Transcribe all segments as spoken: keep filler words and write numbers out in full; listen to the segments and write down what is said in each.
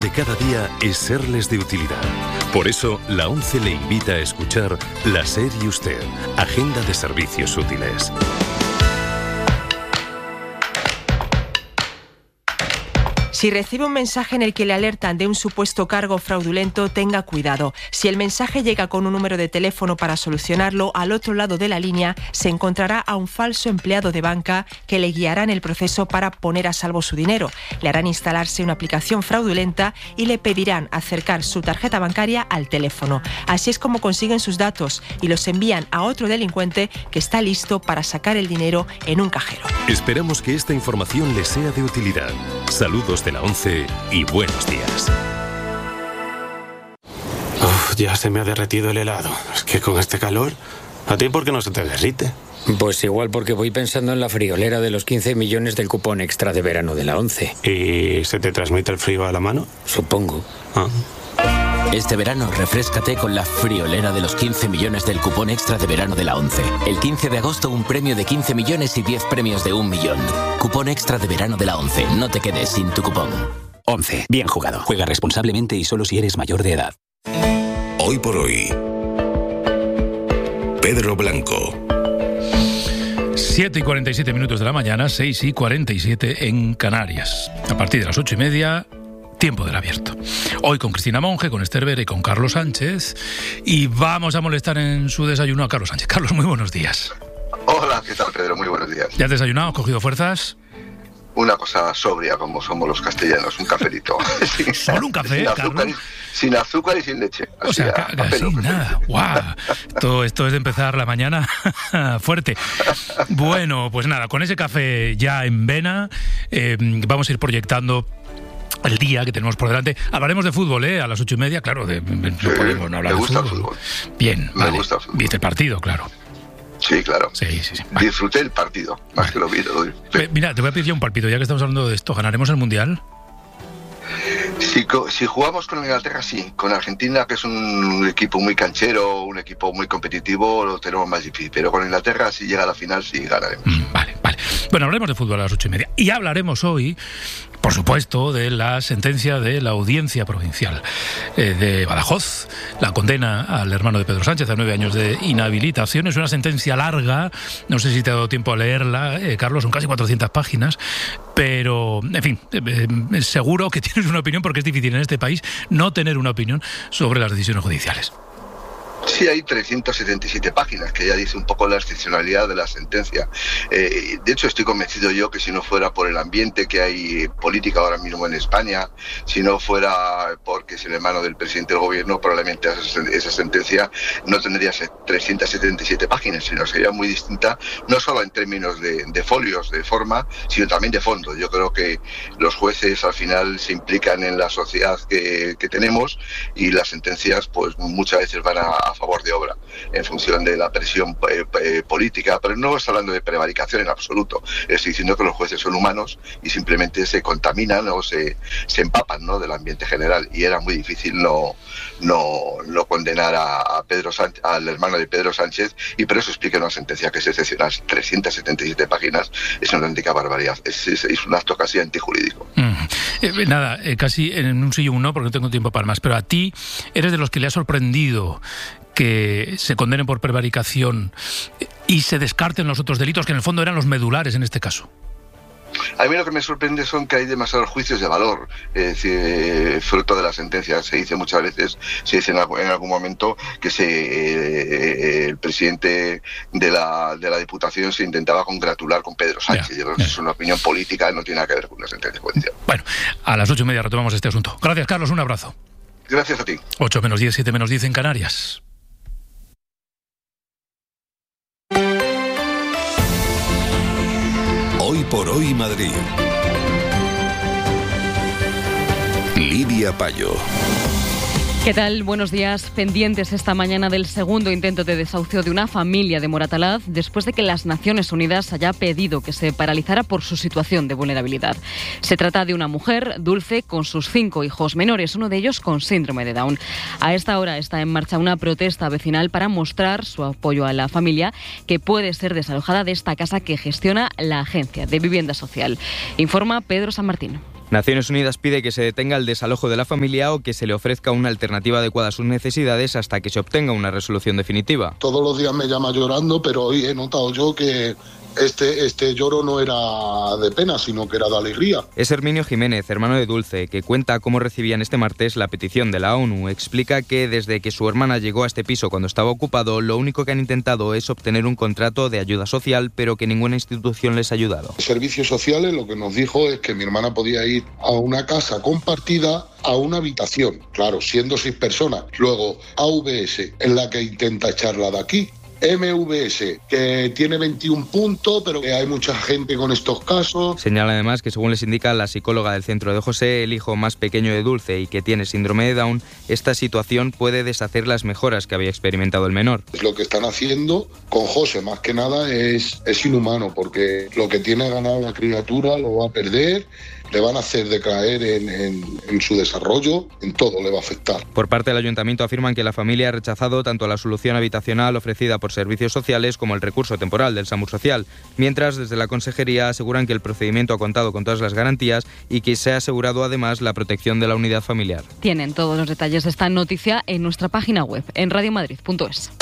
De cada día es serles de utilidad. Por eso, la ONCE le invita a escuchar La SER y Usted, Agenda de Servicios Útiles. Si recibe un mensaje en el que le alertan de un supuesto cargo fraudulento, tenga cuidado. Si el mensaje llega con un número de teléfono para solucionarlo, al otro lado de la línea se encontrará a un falso empleado de banca que le guiará en el proceso para poner a salvo su dinero. Le harán instalarse una aplicación fraudulenta y le pedirán acercar su tarjeta bancaria al teléfono. Así es como consiguen sus datos y los envían a otro delincuente que está listo para sacar el dinero en un cajero. Esperamos que esta información le sea de utilidad. Saludos de la ONCE y buenos días. Uf, ya se me ha derretido el helado. Es que con este calor, ¿a ti por qué no se te derrite? Pues igual porque voy pensando en la friolera de los quince millones del cupón extra de verano de la ONCE. ¿Y se te transmite el frío a la mano? Supongo. Ah. Este verano, refréscate con la friolera de los quince millones del cupón extra de verano de la ONCE. El quince de agosto, un premio de quince millones y diez premios de un millón. Cupón extra de verano de la ONCE. No te quedes sin tu cupón. ONCE. Bien jugado. Juega responsablemente y solo si eres mayor de edad. Hoy por hoy, Pedro Blanco. siete y cuarenta y siete minutos de la mañana, seis y cuarenta y siete en Canarias. A partir de las ocho y media... Tiempo del Abierto. Hoy con Cristina Monge, con Esther Vera y con Carlos Sánchez. Y vamos a molestar en su desayuno a Carlos Sánchez. Carlos, muy buenos días. Hola, ¿qué tal, Pedro? Muy buenos días. ¿Ya has desayunado? ¿Has cogido fuerzas? Una cosa sobria, como somos los castellanos, un cafelito. sin, ¿Solo un café, sin azúcar, Carlos? Y, sin azúcar y sin leche. O sea, ca- casi nada. ¡Guau! Todo esto es de empezar la mañana fuerte. Bueno, pues nada, con ese café ya en vena, eh, vamos a ir proyectando el día que tenemos por delante. Hablaremos de fútbol, ¿eh? A las ocho y media, claro, de, de, sí, no podemos no hablar me de gusta fútbol. El fútbol. Bien, me vale. gusta el fútbol. Viste el partido, claro. Sí, claro. Sí, sí, sí. Vale. Disfruté el partido, más vale. que lo vi. Lo vi. Sí. Mira, te voy a pedir ya un palpito, ya que estamos hablando de esto. ¿Ganaremos el Mundial? Si, si jugamos con Inglaterra, sí. Con Argentina, que es un equipo muy canchero, un equipo muy competitivo, lo tenemos más difícil. Pero con Inglaterra, si llega a la final, sí ganaremos. Mm, vale, vale. Bueno, hablaremos de fútbol a las ocho y media. Y hablaremos hoy, por supuesto, de la sentencia de la Audiencia Provincial eh, de Badajoz. La condena al hermano de Pedro Sánchez a nueve años de inhabilitación. Es una sentencia larga, no sé si te ha dado tiempo a leerla, eh, Carlos, son casi cuatrocientas páginas, pero, en fin, eh, eh, seguro que tienes una opinión, porque es difícil en este país no tener una opinión sobre las decisiones judiciales. Sí, hay trescientas setenta y siete páginas, que ya dice un poco la excepcionalidad de la sentencia. Eh, de hecho, estoy convencido yo que si no fuera por el ambiente que hay política ahora mismo en España, si no fuera porque es el hermano del presidente del gobierno, probablemente esa, esa sentencia no tendría trescientas setenta y siete páginas, sino sería muy distinta, no solo en términos de, de folios, de forma, sino también de fondo. Yo creo que los jueces al final se implican en la sociedad que, que tenemos, y las sentencias pues muchas veces van a a favor de obra, en función de la presión eh, eh, política, pero no estoy hablando de prevaricación en absoluto. Estoy diciendo que los jueces son humanos y simplemente se contaminan o se, se empapan, ¿no?, del ambiente general, y era muy difícil no, no, no condenar a, a Pedro Sánchez, al hermano de Pedro Sánchez, y por eso explica una sentencia que es excepcional. trescientas setenta y siete páginas es una auténtica barbaridad, es, es, es un acto casi antijurídico. Mm. Eh, nada, eh, casi en un sí y un no, porque no tengo tiempo para más, pero a ti eres de los que le ha sorprendido que se condenen por prevaricación y se descarten los otros delitos, que en el fondo eran los medulares en este caso. A mí lo que me sorprende son que hay demasiados juicios de valor, es decir, fruto de la sentencia. Se dice muchas veces, se dice en algún momento que se, eh, el presidente de la, de la Diputación se intentaba congratular con Pedro Sánchez. Ya, Yo creo que es una opinión política, no tiene nada que ver con una sentencia judicial. Bueno, a las ocho y media retomamos este asunto. Gracias, Carlos, un abrazo. Gracias a ti. Ocho menos diez, siete menos diez en Canarias. Hoy por hoy Madrid. Lidia Payo. ¿Qué tal? Buenos días. Pendientes esta mañana del segundo intento de desahucio de una familia de Moratalaz después de que las Naciones Unidas haya pedido que se paralizara por su situación de vulnerabilidad. Se trata de una mujer, Dulce, con sus cinco hijos menores, uno de ellos con síndrome de Down. A esta hora está en marcha una protesta vecinal para mostrar su apoyo a la familia, que puede ser desalojada de esta casa que gestiona la Agencia de Vivienda Social. Informa Pedro San Martín. Naciones Unidas pide que se detenga el desalojo de la familia o que se le ofrezca una alternativa adecuada a sus necesidades hasta que se obtenga una resolución definitiva. Todos los días me llama llorando, pero hoy he notado yo que Este, este lloro no era de pena, sino que era de alegría. Es Herminio Jiménez, hermano de Dulce, que cuenta cómo recibían este martes la petición de la ONU. Explica que desde que su hermana llegó a este piso cuando estaba ocupado, lo único que han intentado es obtener un contrato de ayuda social, pero que ninguna institución les ha ayudado. Servicios sociales lo que nos dijo es que mi hermana podía ir a una casa compartida, a una habitación, claro, siendo seis personas. Luego A V S, en la que intenta echarla de aquí. M V S, que tiene veintiún puntos, pero que hay mucha gente con estos casos. Señala además que, según les indica la psicóloga del centro de José, el hijo más pequeño de Dulce y que tiene síndrome de Down, esta situación puede deshacer las mejoras que había experimentado el menor. Lo que están haciendo con José, más que nada, es, es inhumano, porque lo que tiene ganado la criatura lo va a perder, le van a hacer decaer en, en, en su desarrollo, en todo le va a afectar. Por parte del ayuntamiento afirman que la familia ha rechazado tanto la solución habitacional ofrecida por servicios sociales como el recurso temporal del SAMUR social, mientras desde la consejería aseguran que el procedimiento ha contado con todas las garantías y que se ha asegurado además la protección de la unidad familiar. Tienen todos los detalles de esta noticia en nuestra página web, en radio madrid punto es.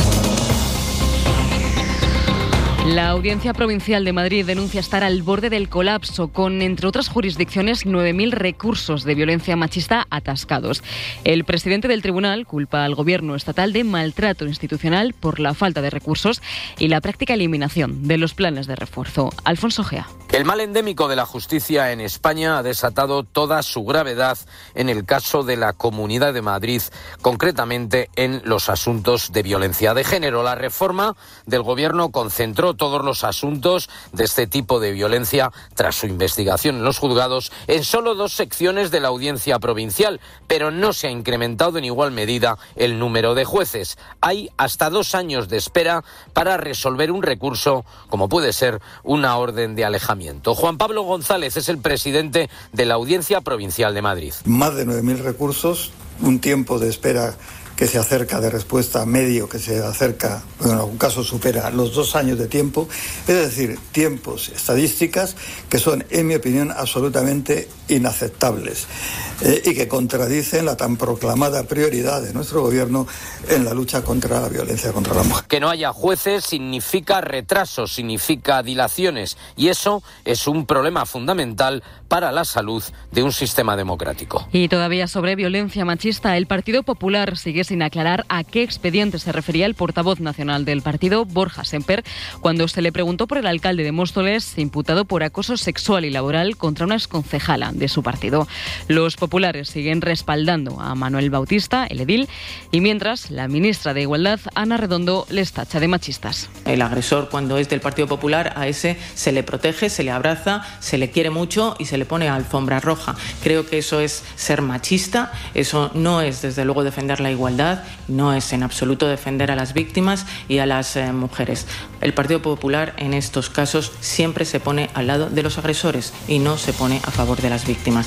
La Audiencia Provincial de Madrid denuncia estar al borde del colapso, con, entre otras jurisdicciones, nueve mil recursos de violencia machista atascados. El presidente del tribunal culpa al gobierno estatal de maltrato institucional por la falta de recursos y la práctica eliminación de los planes de refuerzo. Alfonso Gea. El mal endémico de la justicia en España ha desatado toda su gravedad en el caso de la Comunidad de Madrid, concretamente en los asuntos de violencia de género. La reforma del gobierno concentró todos los asuntos de este tipo de violencia tras su investigación en los juzgados en solo dos secciones de la Audiencia Provincial, pero no se ha incrementado en igual medida el número de jueces. Hay hasta dos años de espera para resolver un recurso, como puede ser una orden de alejamiento. Juan Pablo González es el presidente de la Audiencia Provincial de Madrid. Más de nueve mil recursos, un tiempo de espera que se acerca de respuesta medio, que se acerca, bueno, en algún caso supera los dos años de tiempo, es decir, tiempos, estadísticas que son, en mi opinión, absolutamente inaceptables eh, y que contradicen la tan proclamada prioridad de nuestro gobierno en la lucha contra la violencia contra la mujer. Que no haya jueces significa retrasos, significa dilaciones, y eso es un problema fundamental para la salud de un sistema democrático. Y todavía sobre violencia machista, el Partido Popular sigue sin aclarar a qué expediente se refería el portavoz nacional del partido, Borja Semper, cuando se le preguntó por el alcalde de Móstoles, imputado por acoso sexual y laboral contra una exconcejala de su partido. Los populares siguen respaldando a Manuel Bautista, el edil, y mientras la ministra de Igualdad, Ana Redondo, les tacha de machistas. El agresor, cuando es del Partido Popular, a ese se le protege, se le abraza, se le quiere mucho y se le pone alfombra roja. Creo que eso es ser machista, eso no es desde luego defender la igualdad, no es en absoluto defender a las víctimas y a las eh, mujeres. El Partido Popular en estos casos siempre se pone al lado de los agresores y no se pone a favor de las víctimas.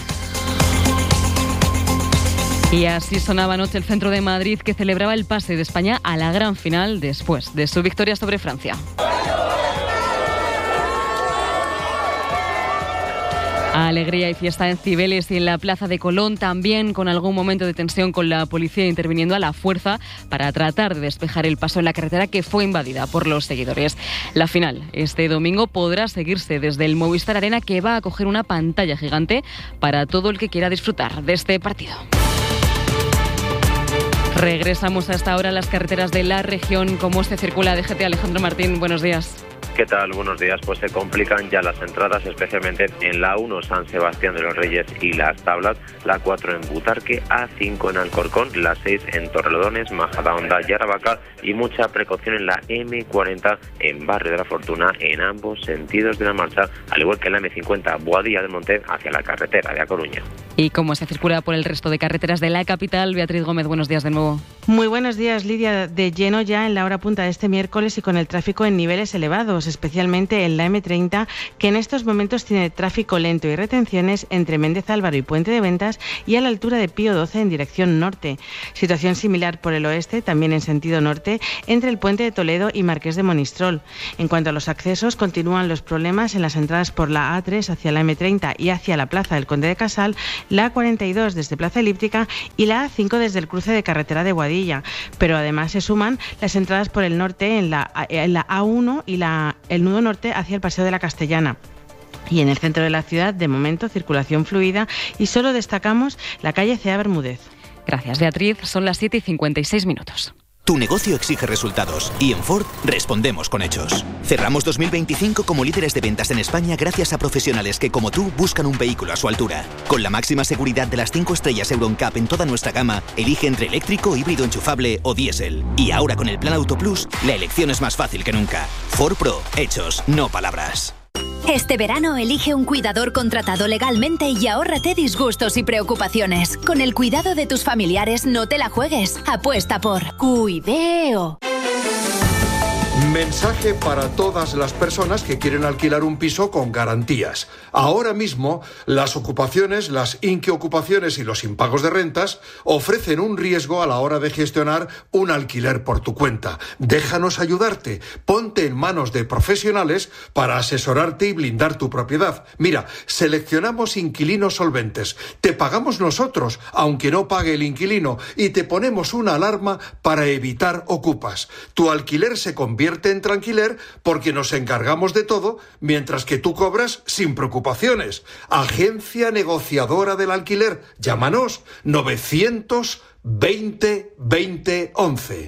Y así sonaba anoche el centro de Madrid, que celebraba el pase de España a la gran final después de su victoria sobre Francia. Alegría y fiesta en Cibeles y en la Plaza de Colón, también con algún momento de tensión con la policía interviniendo a la fuerza para tratar de despejar el paso en la carretera que fue invadida por los seguidores. La final este domingo podrá seguirse desde el Movistar Arena, que va a acoger una pantalla gigante para todo el que quiera disfrutar de este partido. Regresamos hasta ahora a las carreteras de la región. ¿Cómo se circula? D G T, Alejandro Martín, buenos días. ¿Qué tal? Buenos días. Pues se complican ya las entradas, especialmente en la uno San Sebastián de los Reyes y Las Tablas, la cuatro en Butarque, A cinco en Alcorcón, la seis en Torrelodones, Majadahonda y Aravaca, y mucha precaución en la eme cuarenta en Barrio de la Fortuna en ambos sentidos de la marcha, al igual que en la eme cincuenta Boadilla del Monte hacia la carretera de A Coruña. ¿Y cómo se circula por el resto de carreteras de la capital? Beatriz Gómez, buenos días de nuevo. Muy buenos días, Lidia. De lleno ya en la hora punta de este miércoles y con el tráfico en niveles elevados. caos, especialmente en la eme treinta, que en estos momentos tiene tráfico lento y retenciones entre Méndez Álvaro y Puente de Ventas y a la altura de Pío doce en dirección norte. Situación similar por el oeste, también en sentido norte, entre el Puente de Toledo y Marqués de Monistrol. En cuanto a los accesos, continúan los problemas en las entradas por la A tres hacia la eme treinta y hacia la Plaza del Conde de Casal, la A cuarenta y dos desde Plaza Elíptica y la A cinco desde el cruce de carretera de Boadilla. Pero además se suman las entradas por el norte en la, en la A uno y la, el nudo norte hacia el Paseo de la Castellana. Y en el centro de la ciudad, de momento, circulación fluida y solo destacamos la calle Cea Bermúdez. Gracias, Beatriz. Son las siete y cincuenta y seis minutos. Tu negocio exige resultados y en Ford respondemos con hechos. Cerramos dos mil veinticinco como líderes de ventas en España gracias a profesionales que, como tú, buscan un vehículo a su altura. Con la máxima seguridad de las cinco estrellas Euro N C A P en toda nuestra gama, elige entre eléctrico, híbrido enchufable o diésel. Y ahora con el Plan Auto Plus, la elección es más fácil que nunca. Ford Pro, hechos, no palabras. Este verano elige un cuidador contratado legalmente y ahórrate disgustos y preocupaciones. Con el cuidado de tus familiares no te la juegues. Apuesta por Cuideo. Mensaje para todas las personas que quieren alquilar un piso con garantías. Ahora mismo, las ocupaciones, las inquiocupaciones y los impagos de rentas ofrecen un riesgo a la hora de gestionar un alquiler por tu cuenta. Déjanos ayudarte. Ponte en manos de profesionales para asesorarte y blindar tu propiedad. Mira, seleccionamos inquilinos solventes. Te pagamos nosotros, aunque no pague el inquilino, y te ponemos una alarma para evitar ocupas. Tu alquiler se convierte en tranquiler porque nos encargamos de todo mientras que tú cobras sin preocupaciones. Agencia negociadora del alquiler. Llámanos novecientos veinte veinte once.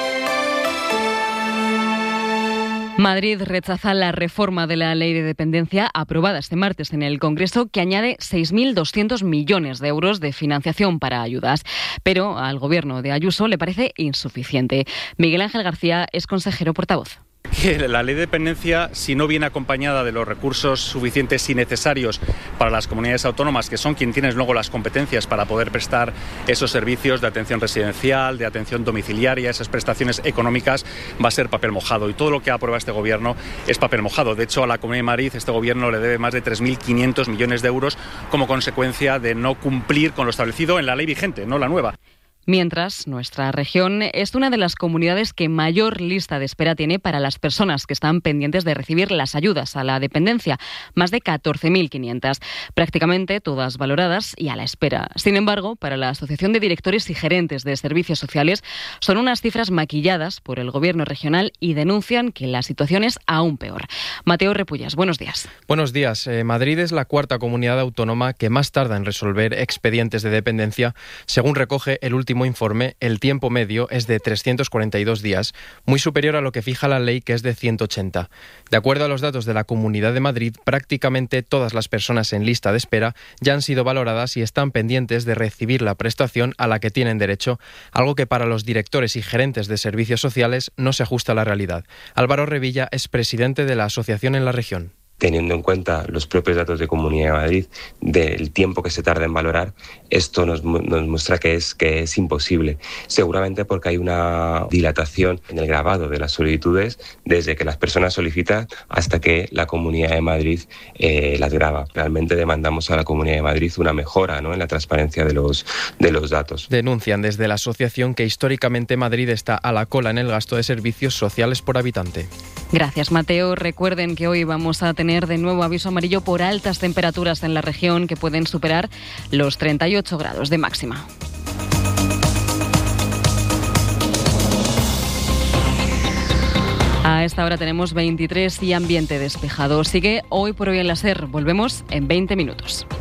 Madrid rechaza la reforma de la ley de dependencia aprobada este martes en el Congreso, que añade seis mil doscientos millones de euros de financiación para ayudas. Pero al gobierno de Ayuso le parece insuficiente. Miguel Ángel García es consejero portavoz. Que la ley de dependencia, si no viene acompañada de los recursos suficientes y necesarios para las comunidades autónomas, que son quienes tienen luego las competencias para poder prestar esos servicios de atención residencial, de atención domiciliaria, esas prestaciones económicas, va a ser papel mojado. Y todo lo que aprueba este gobierno es papel mojado. De hecho, a la Comunidad de Madrid este gobierno le debe más de tres mil quinientos millones de euros como consecuencia de no cumplir con lo establecido en la ley vigente, no la nueva. Mientras, nuestra región es una de las comunidades que mayor lista de espera tiene para las personas que están pendientes de recibir las ayudas a la dependencia, más de catorce mil quinientas, prácticamente todas valoradas y a la espera. Sin embargo, para la Asociación de Directores y Gerentes de Servicios Sociales son unas cifras maquilladas por el Gobierno regional y denuncian que la situación es aún peor. Mateo Repullas, buenos días. Buenos días. Eh, Madrid es la cuarta comunidad autónoma que más tarda en resolver expedientes de dependencia, según recoge el último informe. El tiempo medio es de trescientos cuarenta y dos días, muy superior a lo que fija la ley, que es de ciento ochenta. De acuerdo a los datos de la Comunidad de Madrid, prácticamente todas las personas en lista de espera ya han sido valoradas y están pendientes de recibir la prestación a la que tienen derecho, algo que para los directores y gerentes de servicios sociales no se ajusta a la realidad. Álvaro Revilla es presidente de la asociación en la región. Teniendo en cuenta los propios datos de Comunidad de Madrid, del tiempo que se tarda en valorar, esto nos, nos muestra que es, que es imposible. Seguramente porque hay una dilatación en el grabado de las solicitudes desde que las personas solicitan hasta que la Comunidad de Madrid eh, las graba. Realmente demandamos a la Comunidad de Madrid una mejora, ¿no?, en la transparencia de los, de los datos. Denuncian desde la asociación que históricamente Madrid está a la cola en el gasto de servicios sociales por habitante. Gracias, Mateo. Recuerden que hoy vamos a tener de nuevo aviso amarillo por altas temperaturas en la región que pueden superar los treinta y ocho grados de máxima. A esta hora tenemos veintitrés y ambiente despejado. Sigue Hoy por Hoy en la SER. Volvemos en veinte minutos.